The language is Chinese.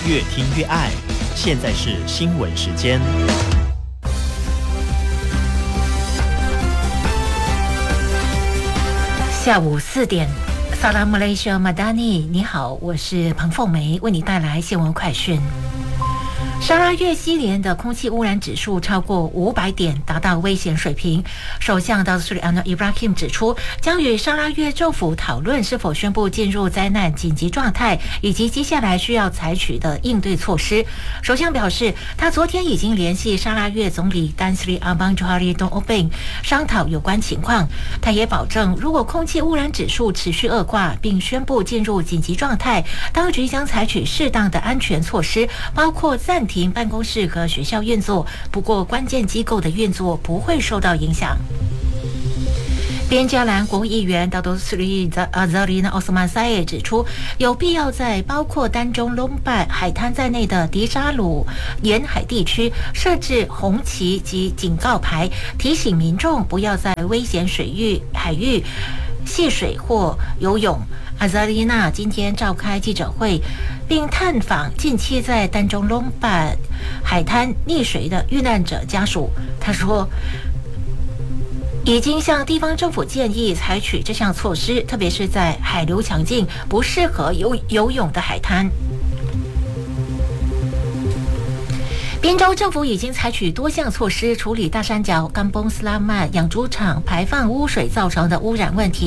越听越爱。现在是新闻时间。 下午4点，萨拉姆雷西马达尼，你好，我是彭凤梅，为你带来新闻快讯。沙拉越西联的空气污染指数超过500点，达到危险水平。首相达苏里安诺伊布拉辛指出，将与沙拉越政府讨论是否宣布进入灾难紧急状态，以及接下来需要采取的应对措施。首相表示，他昨天已经联系沙拉越总理丹斯里阿邦朱哈里东欧贝商讨有关情况。他也保证，如果空气污染指数持续恶化，并宣布进入紧急状态，当局将采取适当的安全措施，包括暂停办公室和学校运作，不过关键机构的运作不会受到影响。边加兰国会议员达多斯里阿扎里纳奥斯曼塞耶指出，有必要在包括丹中隆拜海滩在内的迪沙鲁沿海地区设置红旗及警告牌，提醒民众不要在危险海域戏水或游泳。阿扎丽娜今天召开记者会，并探访近期在丹中隆拜海滩溺水的遇难者家属。他说，已经向地方政府建议采取这项措施，特别是在海流强劲、不适合游泳的海滩。宾州政府已经采取多项措施处理大山脚甘崩斯拉曼养猪场排放污水造成的污染问题。